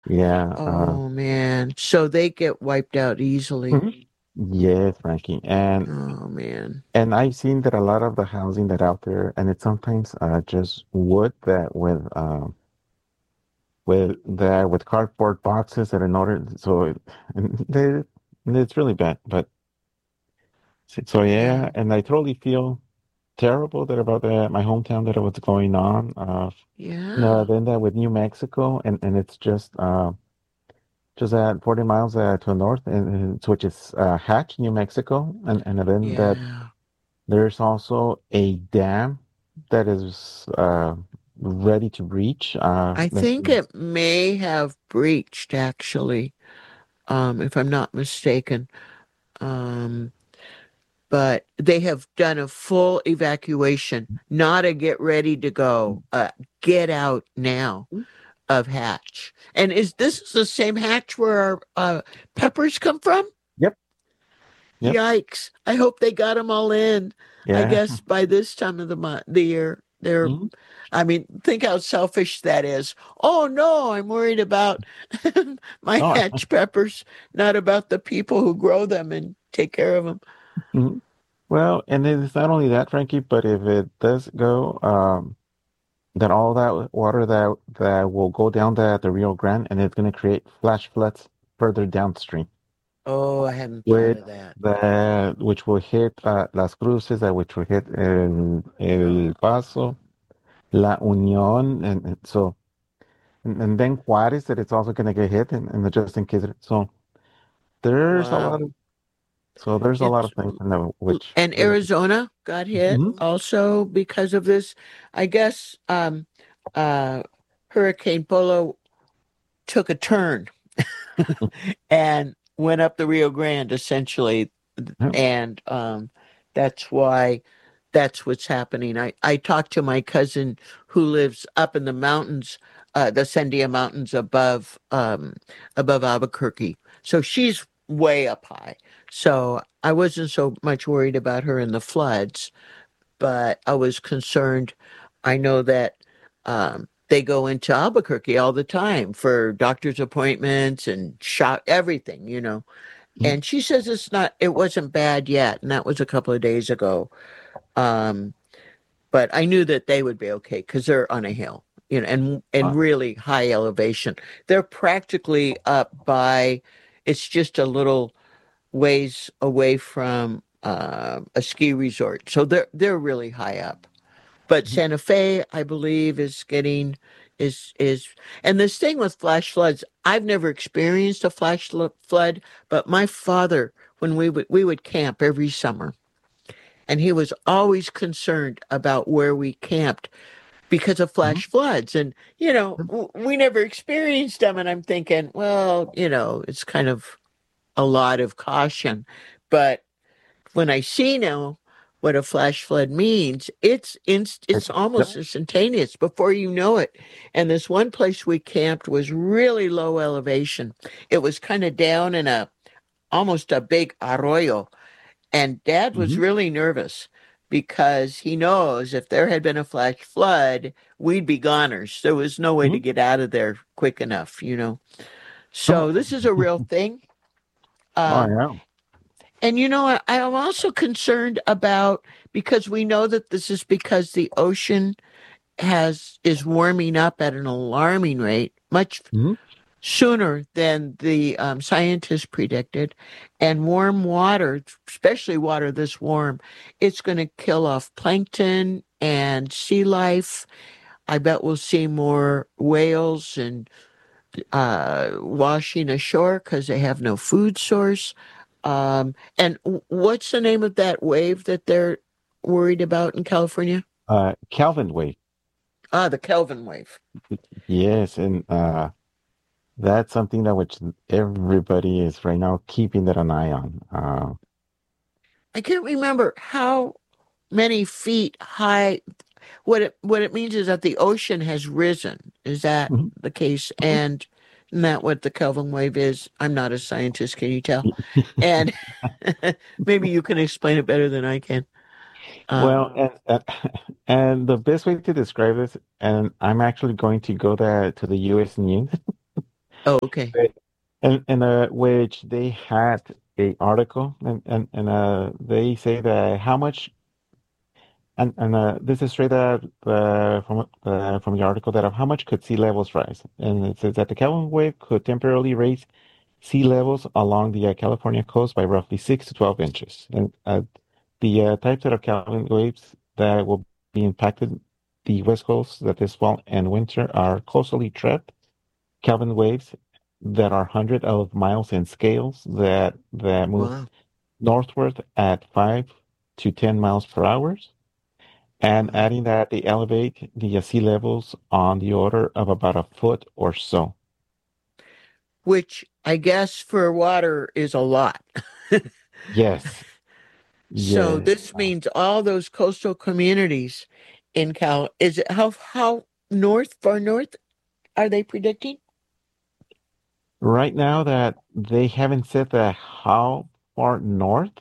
Yeah. Oh man. So they get wiped out easily. Mhm. Yes, Frankie. Oh man. And I've seen that a lot of the housing that out there, and it's sometimes just wood that with cardboard boxes that in order and it's really bad. But so yeah, Yeah. and I totally feel terrible that about my hometown that what's going on. No, Yeah. then that with New Mexico, and it's just at 40 miles to the north, and which is Hatch, New Mexico, and then that Yeah. there's also a dam that is ready to breach. I think it may have breached actually, if I'm not mistaken. Um, but they have done a full evacuation, not a get ready to go, get out now of Hatch. And is this the same Hatch where our peppers come from? Yep, yep, Yikes. I hope they got them all in. I yeah. guess by this time of the year, they're, Mhm. I mean, think how selfish that is. Oh no, I'm worried about my Oh, Hatch peppers, not about the people who grow them and take care of them. mhm. Well, and it's not only that, Frankie, but if it does go, then all that water that will go down the Rio Grande, and it's going to create flash floods further downstream, Oh, I hadn't thought with of that. which will hit Las Cruces, that which will hit El Paso, La Unión, and so and then Juárez, that it's also going to get hit, and just in case. So there's a lot Wow. of there's a lot It's of things in the which and Arizona got hit Mhm. also because of this. I guess uh Hurricane Polo took a turn and went up the Rio Grande essentially, Yeah. and that's why that's what's happening. I talked to my cousin who lives up in the mountains, the Sandia Mountains above Albuquerque. So she's way up high. So I wasn't so much worried about her in the floods, but I was concerned. I know that they go into Albuquerque all the time for doctor's appointments and shop everything. Mhm. And she says it wasn't bad yet, and that was a couple of days ago. Um, but I knew that they would be okay because they're on a hill, and Uh, really high elevation. They're practically up by, it's just a little ways away from a ski resort, so they're really high up. But mhm. Santa Fe, I believe, is getting is and this thing with flash floods, I've never experienced a flood, but my father, when we would camp every summer, and he was always concerned about where we camped because of Mhm. flash floods. And we never experienced them, and I'm thinking, well, it's kind of a lot of caution. But when I see now what a flash flood means, it's almost Yep. instantaneous before you know it. And this one place we camped was really low elevation. It was kind of down in a almost a big arroyo, and Dad was Mhm. really nervous because he knows if there had been a flash flood, we'd be goners. There was no way to Mhm. get out of there quick enough. Oh, So this is a real thing. oh Um, yeah. And I am also concerned about, because we know that this is because the ocean has is warming up at an alarming rate, much Mhm. sooner than the scientists predicted. And warm water, especially water this warm, it's going to kill off plankton and sea life. I bet we'll see more whales and washing ashore because they have no food source. And what's the name of that wave that they're worried about in California? Calvin Way. Ah, the Kelvin wave. Yes, and that's something that which everybody is right now keeping that an eye on. I can't remember how many feet high. What it means is that the ocean has risen. Is that Mhm. the case? And isn't that what the Kelvin wave is? I'm not a scientist, can you tell? And maybe you can explain it better than I can. Well, Um, and the best way to describe this, and I'm actually going to go there to the U.S. News. Oh, okay. and which they had a article, and they say that how much, and this is straight out from the article, that of how much could sea levels rise, and it says that the Kelvin wave could temporarily raise sea levels along the California coast by roughly 6 to 12 inches, and the types of Kelvin waves that will be impacted the west coast that this fall and winter are coastally trapped Kelvin waves that are hundreds of miles in scales that move Wow. northward at 5 to 10 miles per hour. And Wow. adding that, they elevate the sea levels on the order of about a foot or so. Which I guess for water is a lot. Yes, So yes. this means all those coastal communities in Cal, is it how north, far north are they predicting? Right now that they haven't said that how far north,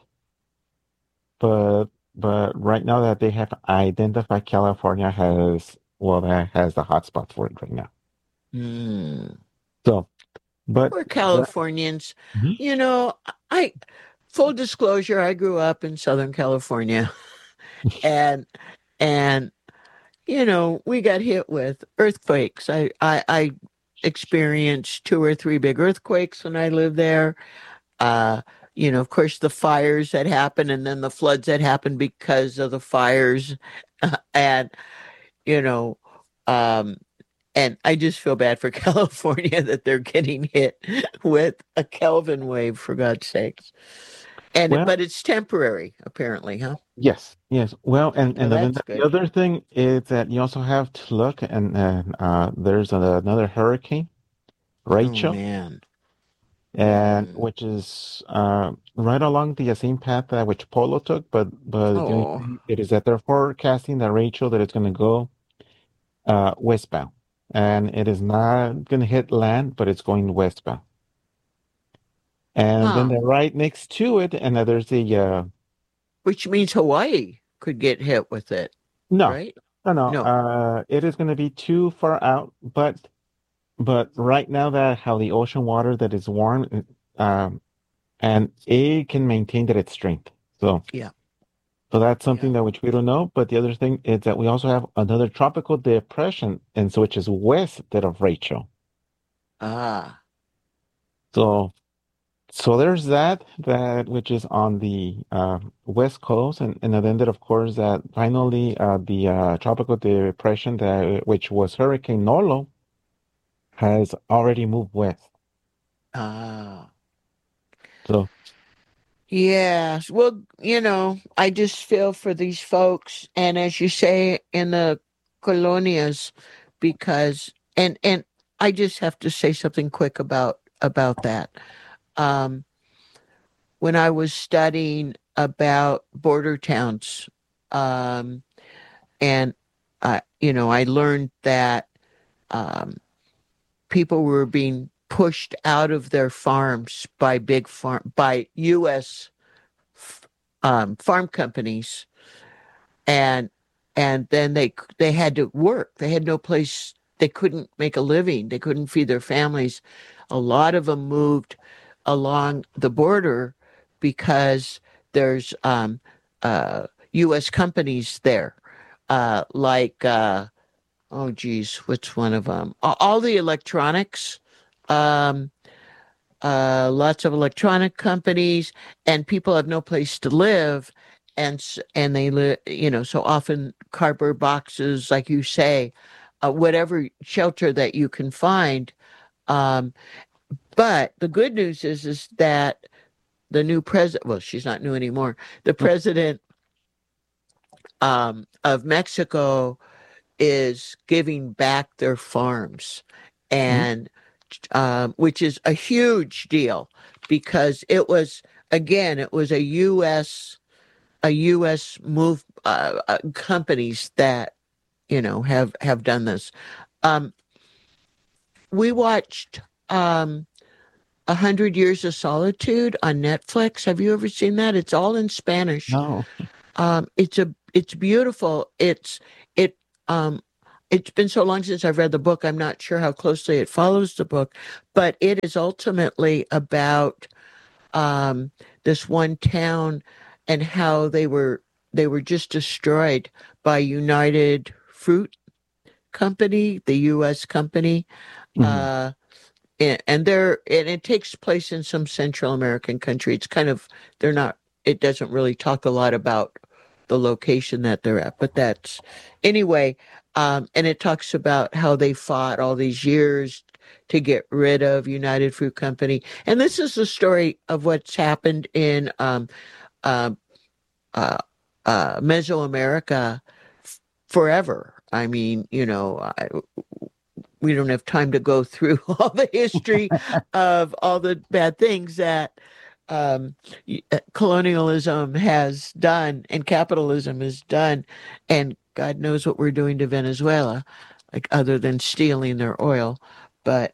but right now that they have identified California has, well, that has the hotspot for it right now. Hmm. So, but We're that, Californians. Mhm. You know, I full disclosure, I grew up in Southern California and and we got hit with earthquakes. I experienced two or three big earthquakes when I lived there. Uh, of course, the fires that happened and then the floods that happened because of the fires. And, you know, um, and I just feel bad for California that they're getting hit with a Kelvin wave, for God's sakes. well, But it's temporary, apparently, huh? yes, yes. Well, Well, and then that's the good. other thing is that you also have to look, and there's another hurricane, Oh Rachel, man. and Mm. which is right along the same path that which Polo took, but the only Oh. thing it is that they're forecasting that Rachel that it's going to go westbound, and it is not going to hit land, but it's going westbound. And then Huh. they're right next to it, and there's the Which means Hawaii could get hit with it, no, right? no. No. It is going to be too far out, but right now that how the ocean water that is warm, and it can maintain that its strength. So Yeah. so that's Yeah. something that which we don't know. But the other thing is that we also have another tropical depression, and so which is west of Rachel. Ah. So so there's that which is on the west coast, and then that of course that finally the tropical depression that which was Hurricane Nolo has already moved west. Ah. So Yes. Well, I just feel for these folks, and as you say, in the colonias, because and I just have to say something quick about that. Um, when I was studying about border towns, um, and I learned that um, people were being pushed out of their farms by by U.S. Farm companies, and then they had to work. They had no place. They couldn't make a living. They couldn't feed their families. A lot of them moved along the border because there's U.S. companies there, like oh geez, which one of them? All the electronics. Um, Lots of electronic companies, and people have no place to live, and they live, so often cardboard boxes, like you say, whatever shelter that you can find. Um, but the good news is that the new president, well, she's not new anymore. The president of Mexico is giving back their farms, mhm, and which is a huge deal because it was a U.S. move companies that have done this. Um, we watched 100 Years of Solitude on Netflix. Have you ever seen that? It's all in Spanish. no. It's beautiful. It it's been so long since I've read the book. I'm not sure how closely it follows the book, but it is ultimately about um, this one town and how they were just destroyed by United Fruit Company, the U.S. company, Mhm. uh, and it takes place in some Central American country. It's kind of they're not. It doesn't really talk a lot about the location that they're at, but that's anyway. And it talks about how they fought all these years to get rid of United Fruit Company. And this is the story of what's happened in uh, uh, Mesoamerica forever. I mean, we don't have time to go through all the history of all the bad things that um, colonialism has done and capitalism has done. And God knows what we're doing to Venezuela, like other than stealing their oil. But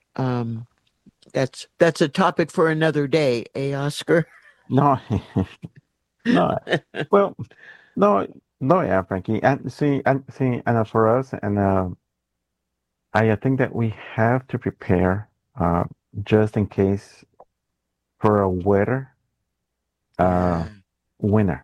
that's a topic for another day, eh, Oscar? No, no. Well, no, no, yeah, Frankie. And for us, and I think that we have to prepare uh, just in case for a weather uh, Yeah. winter.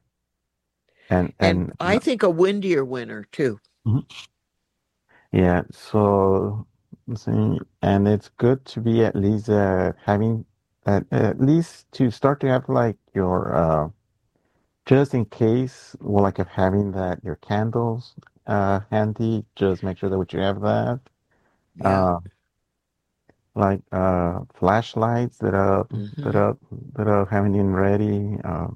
And And I think a windier winter too. Mhm. Yeah, so see, and it's good to be at least having at least to start to have like your just in case, well, like of having that your candles handy. Just make sure that you have that. Yeah. Uh, like flashlights that Hmm. are that are having in ready.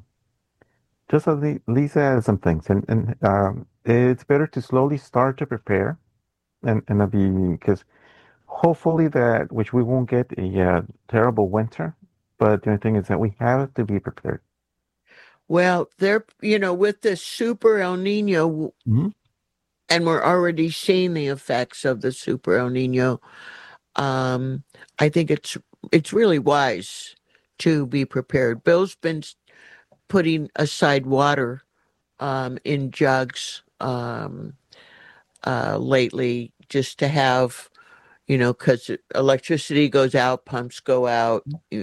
Just at least some things, and it's better to slowly start to prepare and not be because hopefully that which we won't get a terrible winter, but the only thing is that we have to be prepared. Well, with the super El Nino, Hmm. and we're already seeing the effects of the super El Nino. Um, I think it's really wise to be prepared. Bill's been putting aside water in jugs lately just to have, because electricity goes out, pumps go out,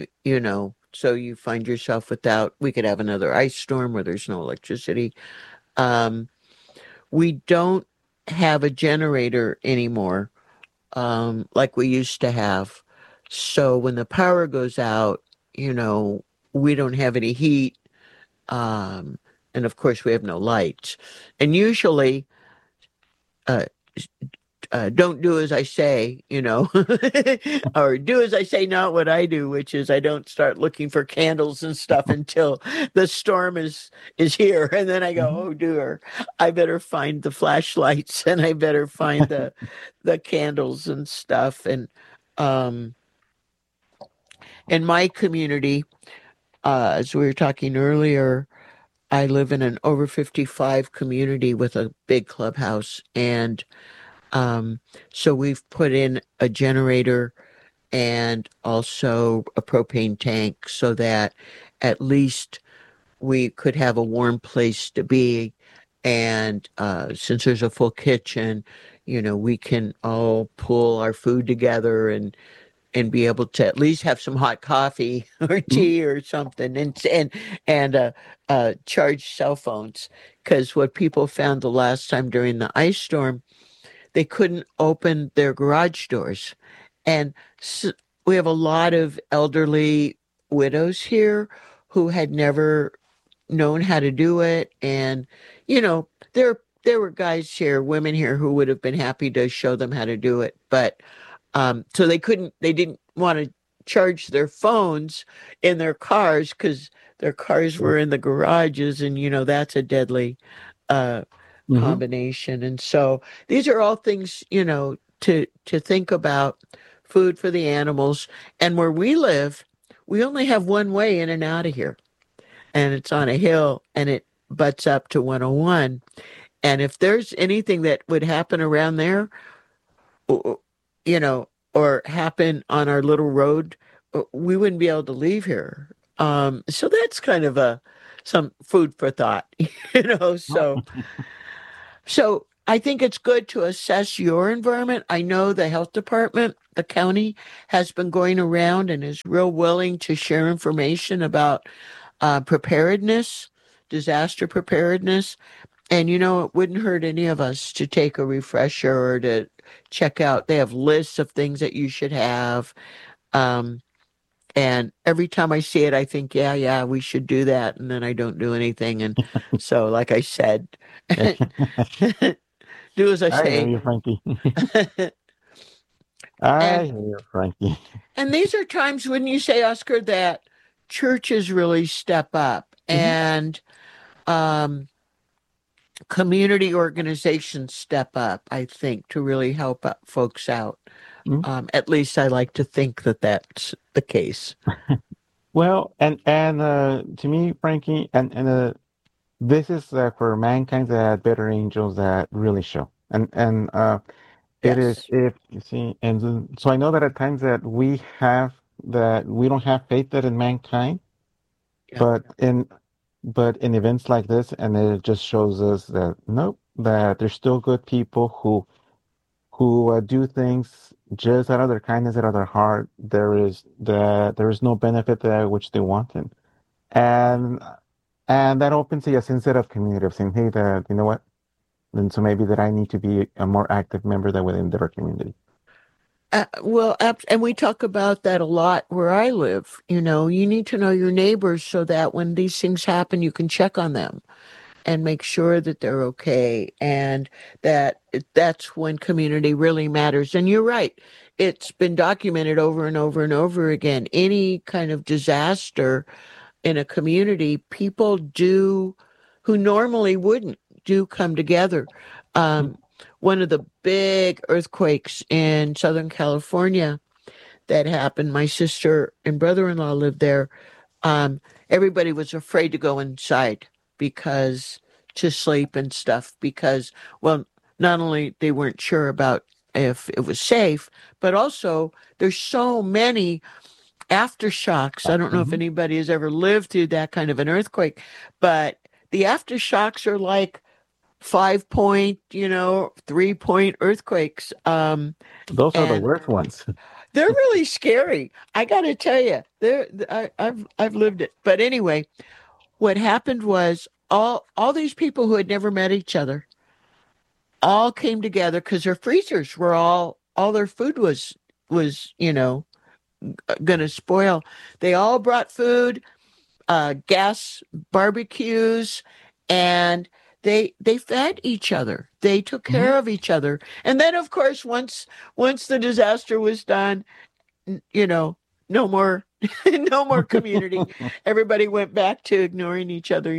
so you find yourself without, we could have another ice storm where there's no electricity. Um, we don't have a generator anymore like we used to have. So when the power goes out, you know, we don't have any heat. Um, and of course, we have no lights. And usually, uh, don't do as I say, or do as I say, not what I do, which is I don't start looking for candles and stuff until the storm is here, and then I go, Hmm. oh dear, I better find the flashlights and I better find the candles and stuff. And um, in my community, as we were talking earlier, I live in an over 55 community with a big clubhouse, and um, so we've put in a generator and also a propane tank so that at least we could have a warm place to be. And since there's a full kitchen, we can all pull our food together and be able to at least have some hot coffee or Hmm. tea or something, and charge cell phones. Because what people found the last time during the ice storm, they couldn't open their garage doors. And we have a lot of elderly widows here who had never known how to do it. And, there were guys here, women here who would have been happy to show them how to do it. But so they didn't want to charge their phones in their cars because their cars were in the garages. And, that's a deadly uh, Hmm. combination. And so these are all things, to think about food for the animals. And where we live, we only have one way in and out of here, and it's on a hill and it butts up to 101. And if there's anything that would happen around there, o- you know, or happen on our little road, we wouldn't be able to leave here. So that's kind of some food for thought, you know. So I think it's good to assess your environment. I know the health department, the county, has been going around and is real willing to share information about preparedness, disaster preparedness. And it wouldn't hurt any of us to take a refresher or to check out. They have lists of things that you should have. Um, and every time I see it, I think, yeah, yeah, we should do that. And then I don't do anything. And so, like I said, do as I I hear say. you, Frankie. I and hear you, Frankie. and these are times, wouldn't you say, Oscar, that churches really step up Hmm. and um, community organizations step up, I think, to really help folks out. Hmm. At least I like to think that that's the case. Well, and to me, Frankie, and this is for mankind that better angels that really show, and it is Yes. if you see, and so I know that at times that we don't have faith that in mankind, Yeah. but in events like this, and it just shows us that nope, that there's still good people who do things just out of their kindness, out of their heart. There is no benefit that which they want, and and that opens a sense of community of saying, hey, that you know what, and so maybe that I need to be a more active member that within their community. Well, and we talk about that a lot where I live. You need to know your neighbors so that when these things happen, you can check on them and make sure that they're okay, and that's when community really matters. And you're right. It's been documented over and over and over again. Any kind of disaster in a community, people do who normally wouldn't do come together. Um, One of the big earthquakes in Southern California that happened, my sister and brother-in-law lived there. Everybody was afraid to go inside because to sleep and stuff because, well, not only they weren't sure about if it was safe, but also there's so many aftershocks. I don't know if Mhm. anybody has ever lived through that kind of an earthquake, but the aftershocks are like 5 point, 3 point earthquakes. Those are the And worst ones. they're really scary. I got to tell you, I've lived it. But anyway, what happened was all these people who had never met each other all came together because their freezers were all their food was going to spoil. They all brought food, gas barbecues, and they fed each other. They took Mhm. care of each other. And then, of course, once the disaster was done, you know, no more no more community. Everybody went back to ignoring each other,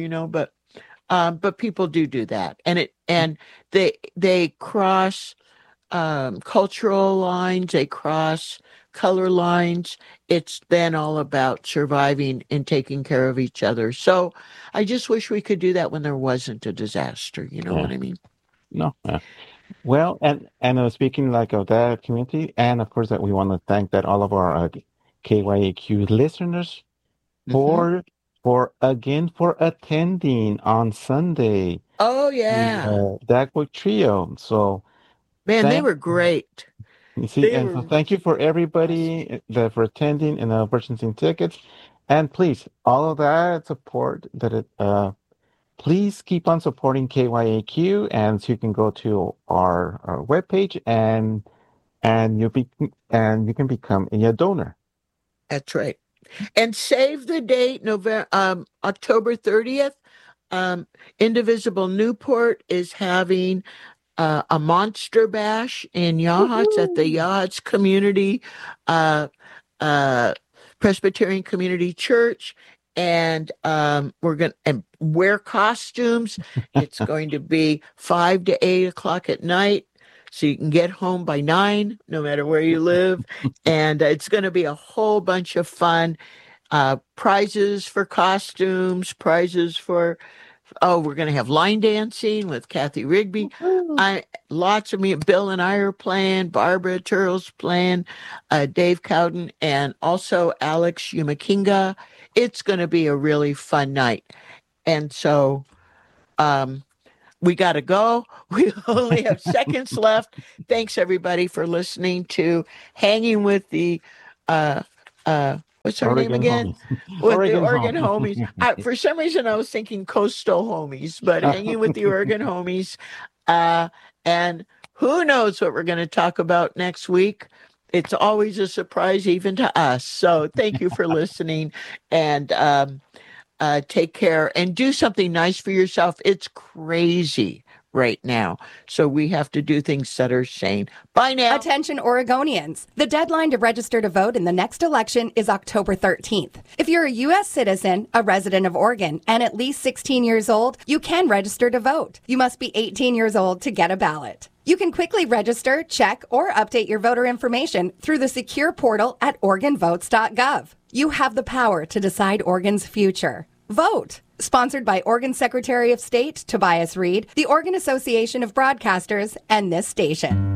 but people do that, and they cross cultural lines, they cross color lines. It's then all about surviving and taking care of each other. So I just wish we could do that when there wasn't a disaster. You know Yeah. what I mean? No. Yeah. Well, and speaking like of that community, and of course that we want to thank that all of our KYAQ listeners Hmm. for for attending on Sunday Oh, the yeah. Dagwood Trio. So Man, they thank were great. you see, They and so were thank you for awesome. everybody that for attending and purchasing tickets, and please all of that support that it please keep on supporting KYAQ, and so you can go to our webpage and you can become a donor. That's right. And save the date, October 30th. Indivisible Newport is having a monster bash in Yachats at the Woohoo! Yachats Community uh, uh, Presbyterian Community Church, and we're going to wear costumes. It's going to be 5 to 8 o'clock at night. So you can get home by 9, no matter where you live. And it's going to be a whole bunch of fun. Prizes for costumes, prizes for we're going to have line dancing with Kathy Rigby. Woohoo! Lots of me. Bill and I are playing. Barbara Turtle's playing. Dave Cowden and also Alex Yumakinga. It's going to be a really fun night. And so um, we got to go. We only have seconds left. Thanks everybody for listening to Hanging with the what's her name Oregon again? homies. With Oregon the Oregon homies. homies. For some reason, I was thinking coastal homies, but Hanging with the Oregon homies. And who knows what we're going to talk about next week? It's always a surprise, even to us. So thank you for listening, and take care and do something nice for yourself. It's crazy right now. So we have to do things that are sane. Bye now. Attention Oregonians. The deadline to register to vote in the next election is October 13th. If you're a U.S. citizen, a resident of Oregon, and at least 16 years old, you can register to vote. You must be 18 years old to get a ballot. You can quickly register, check, or update your voter information through the secure portal at OregonVotes.gov. You have the power to decide Oregon's future. Vote. Sponsored by Oregon Secretary of State Tobias Read, the Oregon Association of Broadcasters, and this station.